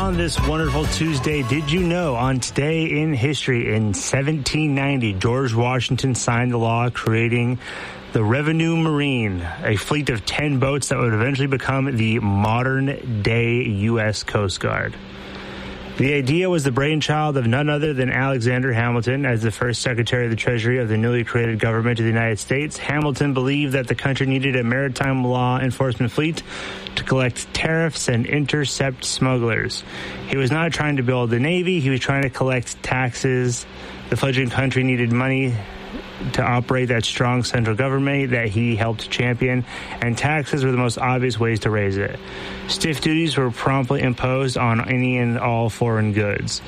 on this wonderful Tuesday, did you know on Today in History in 1790, George Washington signed the law creating the Revenue Marine, a fleet of 10 boats that would eventually become the modern-day U.S. Coast Guard. The idea was the brainchild of none other than Alexander Hamilton. As the first Secretary of the Treasury of the newly created government of the United States, Hamilton believed that the country needed a maritime law enforcement fleet to collect tariffs and intercept smugglers. He was not trying to build a navy, he was trying to collect taxes. The fledgling country needed money to operate that strong central government that he helped champion, and taxes were the most obvious ways to raise it. Stiff duties were promptly imposed on any and all foreign goods.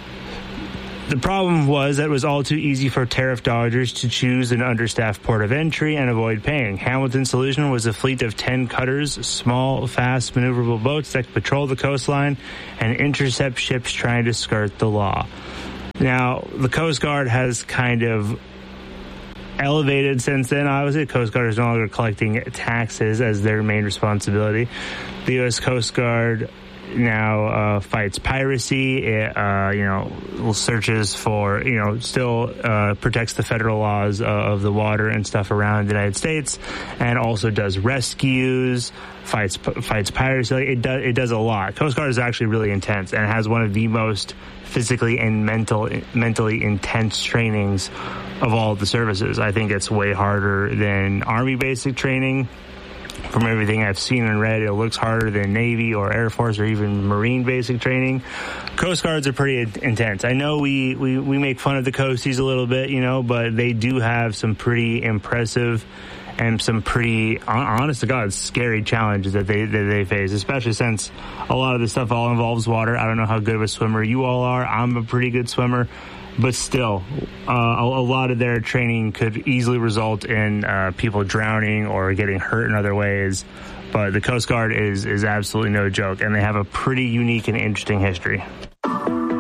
The problem was that it was all too easy for tariff dodgers to choose an understaffed port of entry and avoid paying. Hamilton's solution was a fleet of 10 cutters, small, fast, maneuverable boats that could patrol the coastline and intercept ships trying to skirt the law. Now, the Coast Guard has kind of elevated since then. Obviously, the Coast Guard is no longer collecting taxes as their main responsibility. The U.S. Coast Guard now fights piracy. It searches for, still protects the federal laws of the water and stuff around the United States, and also does rescues, fights piracy. It does a lot. Coast Guard is actually really intense and has one of the most physically and mentally intense trainings of all the services. I think it's way harder than Army basic training. From everything I've seen and read, it looks harder than Navy or Air Force or even Marine basic training. Coast Guards are pretty intense. I know we make fun of the Coasties a little bit, but they do have some pretty impressive and some pretty, honest to God, scary challenges that they face, especially since a lot of this stuff all involves water. I don't know how good of a swimmer you all are. I'm a pretty good swimmer. But still, a lot of their training could easily result in people drowning or getting hurt in other ways. But the Coast Guard is absolutely no joke, and they have a pretty unique and interesting history.